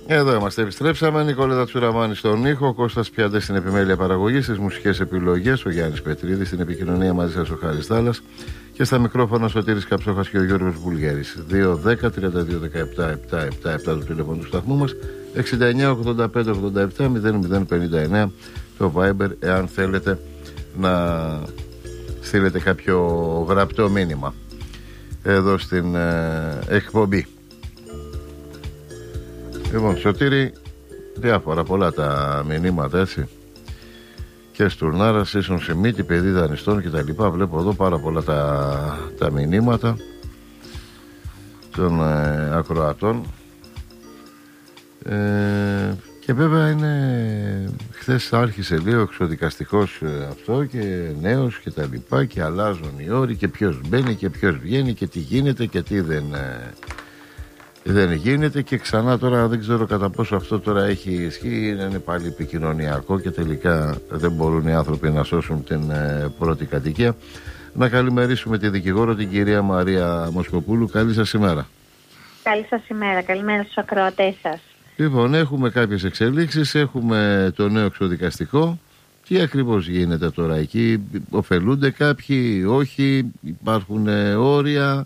Εδώ είμαστε, επιστρέψαμε. Νικόλετα Τσουραμάνη στον ήχο, Κώστας Πιάντες στην επιμέλεια παραγωγής, στις μουσικές επιλογές, ο Γιάννης Πετρίδης στην επικοινωνία, μαζί σας ο Χάρης Θάλας, και στα μικρόφωνα Σωτήρης Καψόχας και ο Γιώργος Βουλγέρης. 2-10-32-17-777 το τηλέφωνο του σταθμού μας, 69-85-87-0059 το Viber, εάν θέλετε να στείλετε κάποιο γραπτό μήνυμα εδώ στην εκπομπή. Λοιπόν, Σωτήρη, διάφορα πολλά τα μηνύματα, έτσι. Και Στουρνάρας, ίσον Σιμίτη, παιδί δανειστών κτλ. Βλέπω εδώ πάρα πολλά τα μηνύματα των ακροατών. Και βέβαια είναι, χθες άρχισε λίγο εξοδικαστικός αυτό και νέος και τα λοιπά, και αλλάζουν οι όροι και ποιος μπαίνει και ποιος βγαίνει και τι γίνεται και τι δεν γίνεται, και ξανά τώρα δεν ξέρω κατά πόσο αυτό τώρα έχει ισχύ, είναι πάλι επικοινωνιακό και τελικά δεν μπορούν οι άνθρωποι να σώσουν την πρώτη κατοικία. Να καλημερίσουμε τη δικηγόρο, την κυρία Μαρία Μοσκοπούλου. Καλή σας ημέρα. Καλή σας ημέρα, καλημέρα στους ακροατές σας. Λοιπόν, έχουμε κάποιες εξελίξεις, έχουμε το νέο εξοδικαστικό. Τι ακριβώς γίνεται τώρα εκεί, ωφελούνται κάποιοι, όχι, υπάρχουν όρια?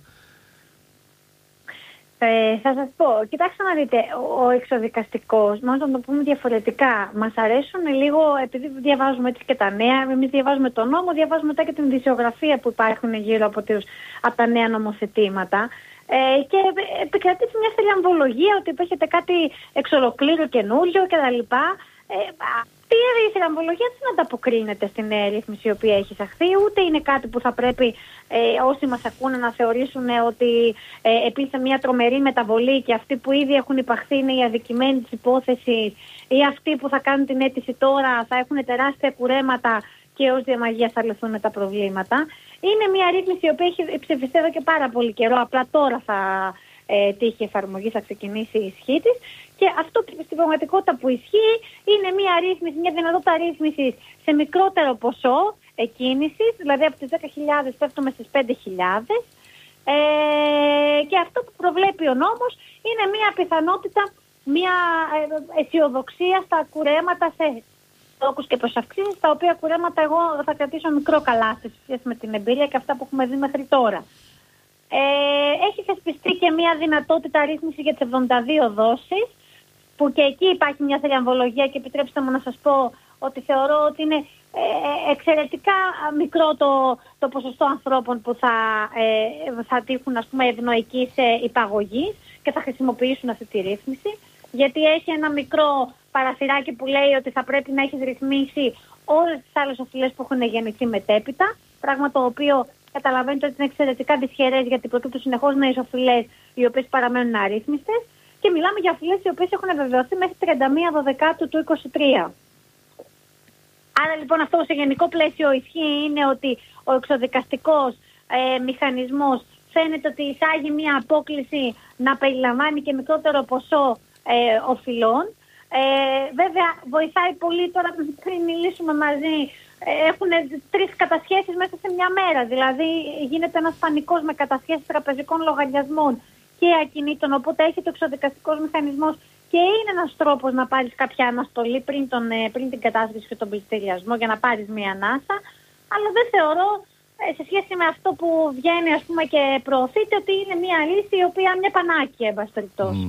Θα σας πω, κοιτάξτε να δείτε, ο εξοδικαστικός, μάλλον να το πούμε διαφορετικά, μας αρέσουν λίγο, επειδή διαβάζουμε έτσι και τα νέα, εμείς διαβάζουμε τον νόμο, διαβάζουμε μετά και την ειδησιογραφία που υπάρχουν γύρω από τα νέα νομοθετήματα, και επικρατήσει μια θελαμβολογία ότι έχετε κάτι εξ ολοκλήρου καινούριο κτλ. Αυτή η θελαμβολογία δεν ανταποκρίνεται στην ρύθμιση η οποία έχει εισαχθεί, ούτε είναι κάτι που θα πρέπει όσοι μας ακούνε να θεωρήσουν ότι επίσης μια τρομερή μεταβολή και αυτοί που ήδη έχουν υπαχθεί είναι οι αδικημένοι της υπόθεσης, ή αυτοί που θα κάνουν την αίτηση τώρα θα έχουν τεράστια κουρέματα και ως διαμαγεία θα λυθούν τα προβλήματα. Είναι μια ρύθμιση η οποία έχει ψηφιστεί εδώ και πάρα πολύ καιρό, απλά τώρα θα τύχει εφαρμογή, θα ξεκινήσει η ισχύ της. Και αυτό στην πραγματικότητα που ισχύει είναι μια ρύθμιση, μια δυνατότητα ρύθμισης σε μικρότερο ποσό εκκίνησης, δηλαδή από τις 10.000 πέφτουμε στις 5.000. Και αυτό που προβλέπει ο νόμος είναι μια πιθανότητα, μια αισιοδοξία στα κουρέματα, σε τόκους και προσαυξήσεις, τα οποία κουρέματα εγώ θα κρατήσω μικρό καλάθι σε σχέση με την εμπειρία και αυτά που έχουμε δει μέχρι τώρα. Έχει θεσπιστεί και μια δυνατότητα ρύθμιση για τις 72 δόσεις, που και εκεί υπάρχει μια θελαμβολογία, και επιτρέψτε μου να σας πω ότι θεωρώ ότι είναι εξαιρετικά μικρό το ποσοστό ανθρώπων που θα τύχουν, ας πούμε, ευνοϊκής υπαγωγής και θα χρησιμοποιήσουν αυτή τη ρύθμιση, γιατί έχει ένα μικρό παραθυράκι που λέει ότι θα πρέπει να έχεις ρυθμίσει όλες τις άλλες οφειλές που έχουν γεννηθεί μετέπειτα, πράγμα το οποίο καταλαβαίνετε ότι είναι εξαιρετικά δυσχερές, γιατί προκύπτουν συνεχώς νέες οφειλές οι οποίες παραμένουν αρρύθμιστες, και μιλάμε για οφειλές οι οποίες έχουν βεβαιωθεί μέχρι 31 του 2023. Άρα λοιπόν αυτό σε γενικό πλαίσιο ισχύει είναι ότι ο εξοδικαστικός μηχανισμός φαίνεται ότι εισάγει μια απόκληση να περιλαμβάνει και μικρότερο ποσό οφειλών. Βέβαια βοηθάει πολύ τώρα, πριν μιλήσουμε μαζί, έχουν 3 κατασχέσεις μέσα σε μια μέρα. Δηλαδή γίνεται ένας πανικός με κατασχέσεις τραπεζικών λογαριασμών και ακινήτων, οπότε έχει το εξοδικαστικός μηχανισμός και είναι ένας τρόπος να πάρεις κάποια αναστολή πριν την κατάσχεση και τον πληστηριασμό, για να πάρεις μια ανάσα. Αλλά δεν θεωρώ, σε σχέση με αυτό που βγαίνει, ας πούμε, και προωθείται, ότι είναι μια λύση η οποία είναι πανάκια, εν πάση περιπτώσει.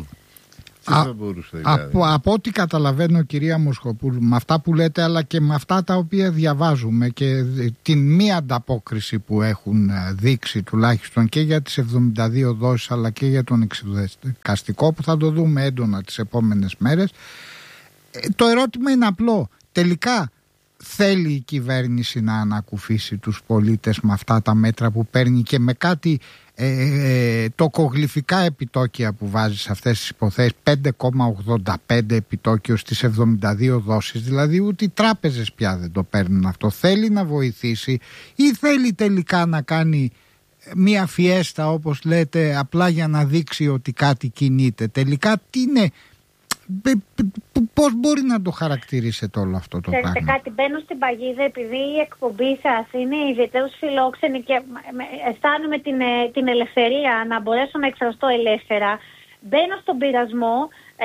Από ό,τι καταλαβαίνω, κυρία Μοσκοπούλου, με αυτά που λέτε, αλλά και με αυτά τα οποία διαβάζουμε και την μη ανταπόκριση που έχουν δείξει, τουλάχιστον και για τις 72 δόσεις αλλά και για τον εξοδικαστικό, που θα το δούμε έντονα τις επόμενες μέρες, το ερώτημα είναι απλό. Τελικά θέλει η κυβέρνηση να ανακουφίσει τους πολίτες με αυτά τα μέτρα που παίρνει και με κάτι τοκογλυφικά επιτόκια που βάζει σε αυτές τις υποθέσεις, 5,85 επιτόκιο στις 72 δόσεις, δηλαδή ούτε οι τράπεζες πια δεν το παίρνουν αυτό? Θέλει να βοηθήσει ή θέλει τελικά να κάνει μία φιέστα, όπως λέτε, απλά για να δείξει ότι κάτι κινείται? Τελικά τι είναι? Πώς μπορεί να το χαρακτηρίσετε όλο αυτό το πράγμα? Ξέρετε κάτι, μπαίνω στην παγίδα επειδή η εκπομπή σας είναι ιδιαίτερως φιλόξενη και αισθάνομαι την ελευθερία να μπορέσω να εκφραστώ ελεύθερα. μπαίνω στον πειρασμό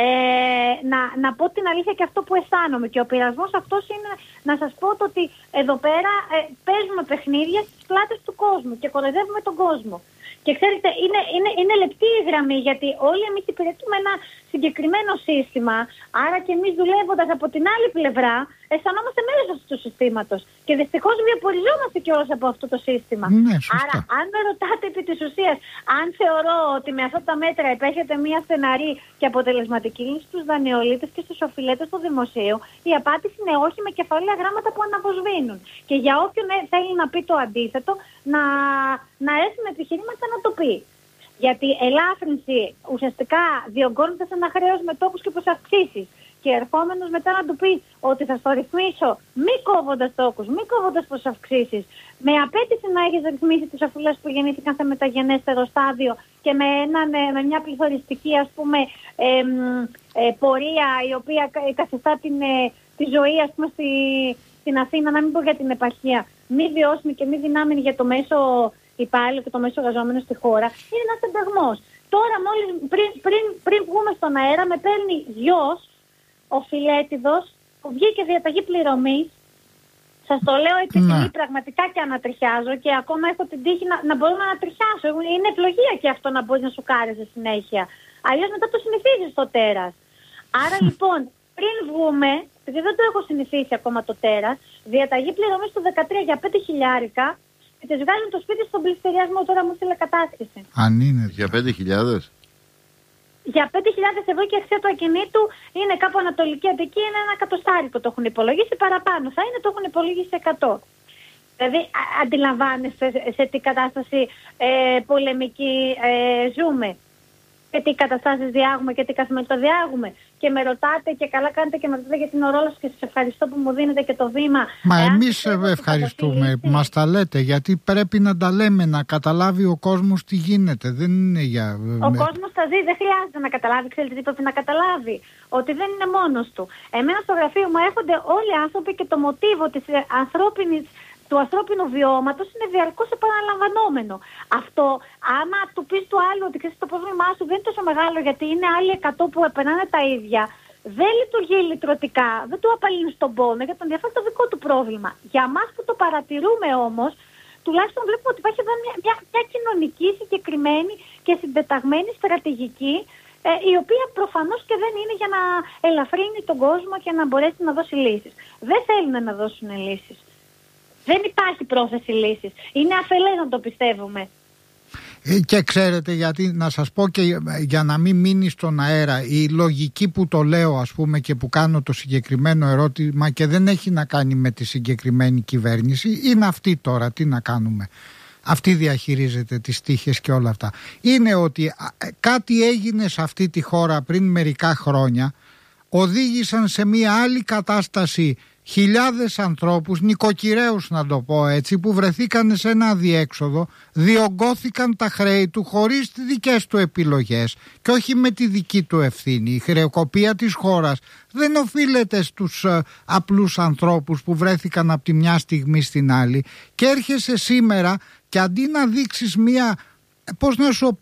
να πω την αλήθεια και αυτό που αισθάνομαι. Και ο πειρασμός αυτός είναι να σας πω το ότι εδώ πέρα παίζουμε παιχνίδια στις πλάτες του κόσμου και κοροϊδεύουμε τον κόσμο. Και ξέρετε, είναι λεπτή η γραμμή, γιατί όλοι εμείς υπηρετούμε ένα συγκεκριμένο σύστημα. Άρα και εμείς δουλεύοντας από την άλλη πλευρά, αισθανόμαστε μέρος αυτού του συστήματος. Και δυστυχώς βιοποριζόμαστε κιόλας από αυτό το σύστημα. Ναι, άρα, αν με ρωτάτε επί της ουσίας, αν θεωρώ ότι με αυτά τα μέτρα επέχεται μια στεναρή και αποτελεσματική λύση στους δανειολήπτες και στους οφειλέτες του δημοσίου, η απάντηση είναι όχι, με κεφαλαία γράμματα που αναβοσβήνουν. Και για όποιον θέλει να πει το αντίθετο, να έρθει με επιχειρήματα να το πει. Γιατί ελάφρυνση ουσιαστικά διωγγώνοντας ένα χρέος με τόκους και προσαυξήσεις. Και ερχόμενος μετά να του πει ότι θα στο ρυθμίσω μη κόβοντας τόκους, μη κόβοντας προσαυξήσεις, με απέτηση να έχεις ρυθμίσει τις οφειλές που γεννήθηκαν σε μεταγενέστερο στάδιο και με μια πληθωριστική, ας πούμε, πορεία η οποία καθιστά τη ζωή, ας πούμε, στην Αθήνα, να μην πω για την επαρχία, μη βιώσιμη και μη δυνάμενη για το μέσο υπάλληλο και το μέσο εργαζόμενο στη χώρα, είναι ένας ενταγμός. Τώρα, μόλις πριν βγούμε στον αέρα, με παίρνει γιος, ο φιλέτιδος, που βγήκε διαταγή πληρωμής. Σας το λέω επειδή πραγματικά και ανατριχιάζω και ακόμα έχω την τύχη να μπορώ να ανατριχιάσω. Είναι ευλογία και αυτό να μπορεί να σου κάρει στη συνέχεια. Αλλιώς μετά το συνηθίζεις το τέρας. Άρα λοιπόν, πριν βγούμε, επειδή δεν το έχω συνηθίσει ακόμα το τέρας, διαταγή πληρωμής του 13 για 5.000 και τις βγάζουν το σπίτι στον πληστηριασμό. Τώρα μου στείλε κατάσχεση. Αν είναι. Για 5.000? Για 5.000 ευρώ και αξία του ακινήτου είναι κάπου Ανατολική Αττική, είναι ένα εκατοστάρικο το έχουν υπολογίσει, παραπάνω θα είναι, το έχουν υπολογίσει 100. Δηλαδή αντιλαμβάνεστε σε τι κατάσταση πολεμική ζούμε και τι καταστάσεις διάγουμε και τι καθημερινό διάγουμε. Και με ρωτάτε και καλά κάνετε και με ρωτάτε για την ορόλαση και σας ευχαριστώ που μου δίνετε και το βήμα. Μα εμείς ευχαριστούμε που μας τα λέτε, γιατί πρέπει να τα λέμε, να καταλάβει ο κόσμος τι γίνεται. Δεν είναι για... Ο κόσμος τα ζει, δεν χρειάζεται να καταλάβει. Ξέρετε τι πρέπει να καταλάβει? Ότι δεν είναι μόνος του. Εμένα στο γραφείο μου έρχονται όλοι οι άνθρωποι και το μοτίβο του ανθρώπινου βιώματος είναι διαρκώς επαναλαμβανόμενο. Αυτό, άμα του πεις του άλλου ότι ξέρεις το πρόβλημά σου δεν είναι τόσο μεγάλο γιατί είναι άλλοι 100 που επενάνε τα ίδια, δεν λειτουργεί λυτρωτικά, δεν του απαλύνει στον πόνο γιατί τον ενδιαφέρει το δικό του πρόβλημα. Για μας που το παρατηρούμε όμως, τουλάχιστον βλέπουμε ότι υπάρχει εδώ μια κοινωνική συγκεκριμένη και συντεταγμένη στρατηγική, η οποία προφανώς και δεν είναι για να ελαφρύνει τον κόσμο και να μπορέσει να δώσει λύσεις. Δεν θέλουν να δώσουν λύσεις. Δεν υπάρχει πρόθεση λύσης. Είναι αφελές να το πιστεύουμε. Και ξέρετε γιατί, να σας πω και για να μην μείνει στον αέρα, η λογική που το λέω ας πούμε και που κάνω το συγκεκριμένο ερώτημα και δεν έχει να κάνει με τη συγκεκριμένη κυβέρνηση, είναι αυτή τώρα, τι να κάνουμε. Αυτή διαχειρίζεται τις τύχες και όλα αυτά. Είναι ότι κάτι έγινε σε αυτή τη χώρα πριν μερικά χρόνια, οδήγησαν σε μια άλλη κατάσταση χιλιάδες ανθρώπους, νοικοκυρέους να το πω έτσι, που βρεθήκαν σε ένα αδιέξοδο, διωγγώθηκαν τα χρέη του χωρίς τις δικές του επιλογές και όχι με τη δική του ευθύνη. Η χρεοκοπία της χώρας δεν οφείλεται στους απλούς ανθρώπους που βρέθηκαν από τη μια στιγμή στην άλλη και έρχεσαι σήμερα και αντί να δείξεις μια... πώς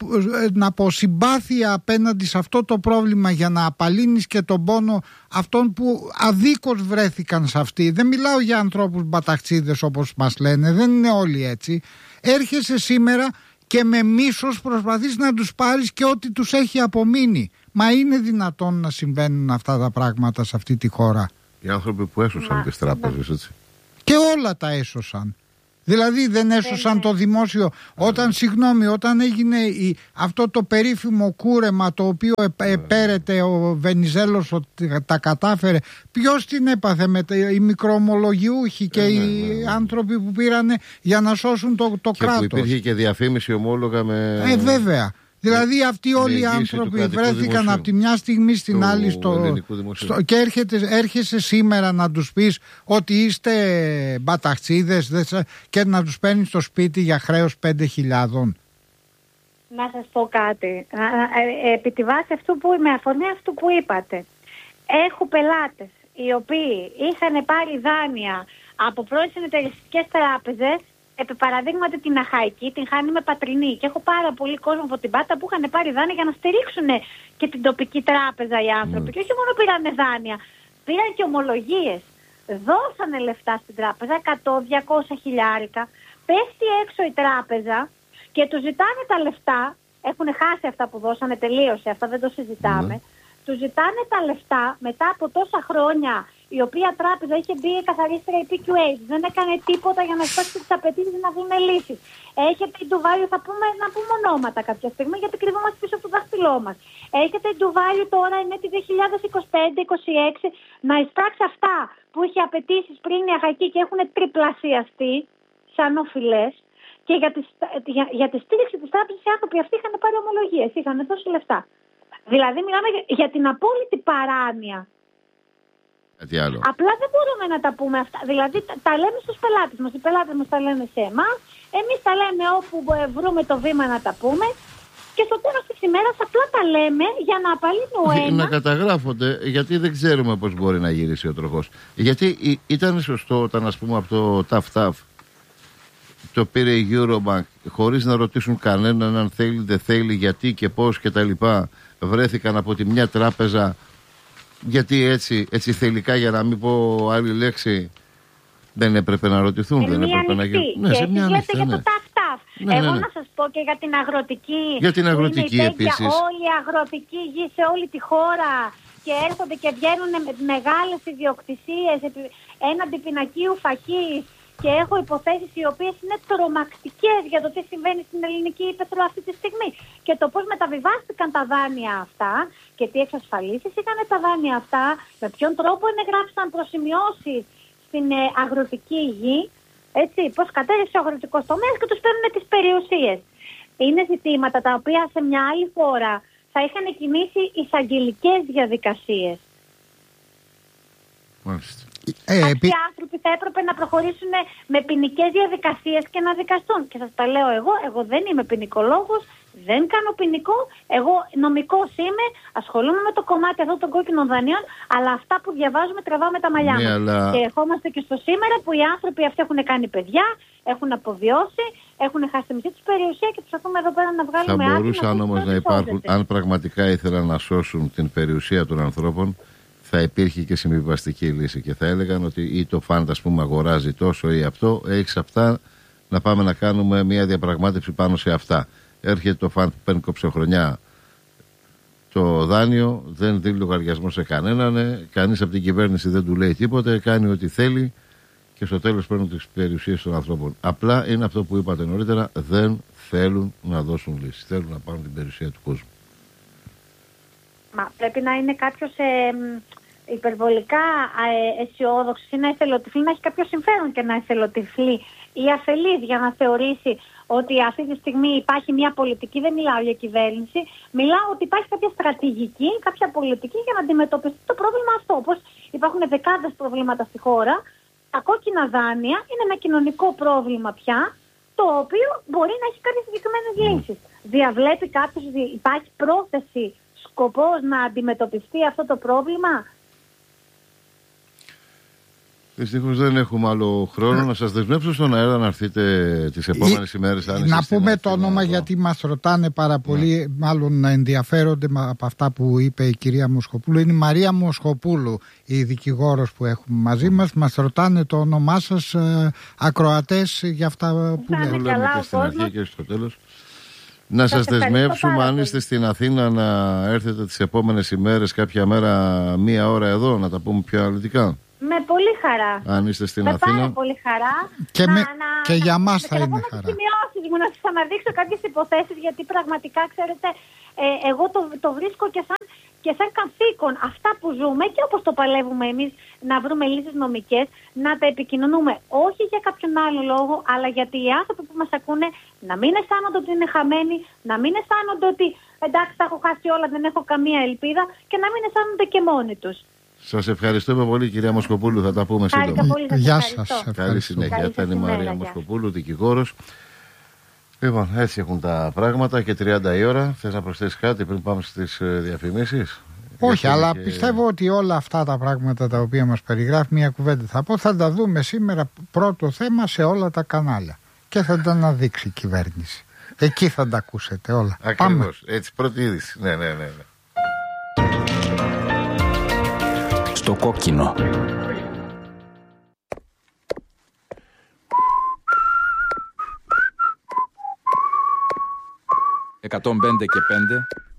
να πω, συμπάθεια απέναντι σε αυτό το πρόβλημα για να απαλύνεις και τον πόνο αυτών που αδίκως βρέθηκαν σε αυτή. Δεν μιλάω για ανθρώπους μπαταχτσίδες όπως μας λένε, δεν είναι όλοι έτσι. Έρχεσαι σήμερα και με μίσος προσπαθείς να τους πάρεις και ό,τι τους έχει απομείνει. Μα είναι δυνατόν να συμβαίνουν αυτά τα πράγματα σε αυτή τη χώρα? Οι άνθρωποι που έσωσαν τις τράπεζες, έτσι. Και όλα τα έσωσαν. Δηλαδή δεν έσωσαν το δημόσιο. Όταν έγινε αυτό το περίφημο κούρεμα το οποίο επέρεται ο Βενιζέλος ότι τα κατάφερε, ποιος την έπαθε? Οι μικροομολογιούχοι και οι άνθρωποι που πήρανε για να σώσουν το κράτος. Και που υπήρχε και διαφήμιση ομόλογα με... βέβαια. Δηλαδή αυτοί όλοι οι άνθρωποι βρέθηκαν από τη μια στιγμή στην άλλη και έρχεσαι σήμερα να τους πεις ότι είστε μπαταχτσίδες και να τους παίρνεις στο σπίτι για χρέος 5.000. Να σας πω κάτι. Επί τη βάση με αφορμή αυτού που είπατε. Έχω πελάτες οι οποίοι είχαν πάρει δάνεια από πρώην συνεταιριστικές τράπεζες επί παραδείγματι την Αχαϊκή, την χάνει με πατρινή. Και έχω πάρα πολύ κόσμο από την Πάτα που είχαν πάρει δάνεια για να στηρίξουν και την τοπική τράπεζα οι άνθρωποι. Και όχι μόνο πήρανε δάνεια, πήραν και ομολογίες. Δώσανε λεφτά στην τράπεζα, 100-200 χιλιάρικα. Πέφτει έξω η τράπεζα και του ζητάνε τα λεφτά. Έχουν χάσει αυτά που δώσανε, τελείωσε, αυτά δεν το συζητάμε. Του ζητάνε τα λεφτά μετά από τόσα χρόνια, η οποία τράπεζα είχε μπει καθαρίστρια η PQA, δεν έκανε τίποτα για να σπάσει τις απαιτήσεις να βρουν λύσεις. Έχετε η Ντουβάλιο, να πούμε ονόματα κάποια στιγμή, γιατί κρυβόμαστε πίσω από το δάχτυλό μας. Έχετε η Ντουβάλιο τώρα, είναι τη 2025-2026, να εισπράξει αυτά που είχε απαιτήσεις πριν η Αχαϊκή και έχουν τριπλασιαστεί σαν οφειλές. Και για τη στήριξη της τράπεζας οι άνθρωποι αυτοί είχαν πάρει ομολογίες, είχαν δώσει λεφτά. Δηλαδή μιλάμε για την απόλυτη παράνοια. Απλά δεν μπορούμε να τα πούμε αυτά. Δηλαδή τα λέμε στους πελάτες μας. Οι πελάτες μας τα λένε σε εμάς. Εμείς τα λέμε όπου βρούμε το βήμα να τα πούμε. Και στο τέλος της ημέρας απλά τα λέμε για να απαλύνει ο ένας. Να καταγράφονται, γιατί δεν ξέρουμε πώς μπορεί να γυρίσει ο τροχός. Γιατί ήταν σωστό όταν, ας πούμε, από το TAF το πήρε η Eurobank χωρίς να ρωτήσουν κανέναν αν θέλει, δεν θέλει, γιατί και πώς και τα λοιπά. Βρέθηκαν από τη μια τράπεζα, γιατί έτσι θελικά, για να μην πω άλλη λέξη, δεν έπρεπε να ρωτηθούν, δεν έπρεπε να γίνουν. Ναι, σε μια ανοιχτή. Για το TAF. Εγώ να σας πω και για την αγροτική. Για την αγροτική επίσης. Όλη η αγροτική γη σε όλη τη χώρα και έρχονται και βγαίνουν με μεγάλες ιδιοκτησίες έναντι πινακίου φακής. Και έχω υποθέσεις οι οποίες είναι τρομακτικές για το τι συμβαίνει στην ελληνική ύπαιθρο αυτή τη στιγμή. Και το πώς μεταβιβάστηκαν τα δάνεια αυτά και τι εξασφαλίσεις είχαν τα δάνεια αυτά, με ποιον τρόπο εγγράφησαν προσημειώσεις στην αγροτική γη, έτσι, πώς κατέληξε ο αγροτικός τομέας και τους παίρνουν τις περιουσίες. Είναι ζητήματα τα οποία σε μια άλλη χώρα θα είχαν κινήσει εισαγγελικές διαδικασίες. Μάλιστα. Αυτοί οι άνθρωποι θα έπρεπε να προχωρήσουν με ποινικές διαδικασίες και να δικαστούν. Και σας τα λέω εγώ δεν είμαι ποινικολόγος, δεν κάνω ποινικό, εγώ νομικός είμαι, ασχολούμαι με το κομμάτι αυτό των κόκκινων δανείων, αλλά αυτά που διαβάζουμε τραβάμε τα μαλλιά μας. Αλλά... Και ερχόμαστε και στο σήμερα που οι άνθρωποι αυτοί έχουν κάνει παιδιά, έχουν αποβιώσει, έχουν χάσει τη μισή τους περιουσία και προσπαθούμε εδώ πέρα να βγάλουμε άκρη. Θα μπορούσαν όμως να υπάρχουν, αν πραγματικά ήθελαν να σώσουν την περιουσία των ανθρώπων, θα υπήρχε και συμβιβαστική λύση και θα έλεγαν ότι ή το φαντ, ας πούμε, αγοράζει τόσο ή αυτό, έχεις αυτά, να πάμε να κάνουμε μια διαπραγμάτευση πάνω σε αυτά. Έρχεται το φαντ που παίρνει κοψοχρονιά το δάνειο, δεν δίνει λογαριασμό σε κανέναν, κανείς από την κυβέρνηση δεν του λέει τίποτε, κάνει ό,τι θέλει και στο τέλος παίρνουν τις περιουσίες των ανθρώπων. Απλά είναι αυτό που είπατε νωρίτερα, δεν θέλουν να δώσουν λύση, θέλουν να πάρουν την περιουσία του κόσμου. Μα πρέπει να είναι κάποιος υπερβολικά αισιόδοξος ή να εθελοτυφλεί, να έχει κάποιο συμφέρον και να εθελοτυφλεί ή αφελής για να θεωρήσει ότι αυτή τη στιγμή υπάρχει μια πολιτική, δεν μιλάω για κυβέρνηση, μιλάω ότι υπάρχει κάποια στρατηγική, κάποια πολιτική για να αντιμετωπιστεί το πρόβλημα αυτό. Όπως υπάρχουν δεκάδες προβλήματα στη χώρα, τα κόκκινα δάνεια είναι ένα κοινωνικό πρόβλημα πια, το οποίο μπορεί να έχει κάποιες συγκεκριμένες λύσεις. Διαβλέπει κάποιος ότι υπάρχει πρόθεση, σκοπός να αντιμετωπιστεί αυτό το πρόβλημα? Δυστυχώς δεν έχουμε άλλο χρόνο. Να σας δεσμεύσω στον αέρα να έρθετε τις επόμενες ημέρες. Να πούμε το όνομα γιατί μας ρωτάνε πάρα πολύ, μάλλον να ενδιαφέρονται από αυτά που είπε η κυρία Μοσχοπούλου. Είναι η Μαρία Μοσχοπούλου, η δικηγόρος που έχουμε μαζί μας. Μας ρωτάνε το όνομά σας, ακροατές, για αυτά που λέμε και στην αρχή και στο τέλος. Να σας δεσμεύσουμε, αν είστε στην Αθήνα, να έρθετε τις επόμενες ημέρες, κάποια μέρα, 1 ώρα εδώ, να τα πούμε πιο αναλυτικά. Με πολύ χαρά. Αν είστε στην Αθήνα. Με πολύ χαρά. Και για μας θα είναι χαρά. Να σημειώσεις μου, να σας αναδείξω κάποιες υποθέσεις, γιατί πραγματικά, ξέρετε, εγώ το βρίσκω και σαν καθήκον αυτά που ζούμε και όπως το παλεύουμε εμείς να βρούμε λύσεις νομικές, να τα επικοινωνούμε όχι για κάποιον άλλο λόγο, αλλά γιατί οι άνθρωποι που μας ακούνε να μην αισθάνονται ότι είναι χαμένοι, να μην αισθάνονται ότι εντάξει τα έχω χάσει όλα, δεν έχω καμία ελπίδα και να μην αισθάνονται και μόνοι τους. Σας ευχαριστούμε πολύ, κυρία Μοσχοπούλου. Θα τα πούμε σύντομα. Γεια σας. Καλή συνέχεια. Ήταν η Μαρία Μοσχοπούλου, δικηγόρος. Λοιπόν, έτσι έχουν τα πράγματα και 30 η ώρα. Θες να προσθέσεις κάτι πριν πάμε στις διαφημίσεις? Όχι, αλλά πιστεύω ότι όλα αυτά τα πράγματα τα οποία μας περιγράφει, μια κουβέντα θα πω, θα τα δούμε σήμερα πρώτο θέμα σε όλα τα κανάλια. και θα τα αναδείξει η κυβέρνηση. Εκεί θα τα ακούσετε όλα. Ακριβώς, έτσι, πρώτη είδηση. Ναι. Στο κόκκινο. 105 και 5.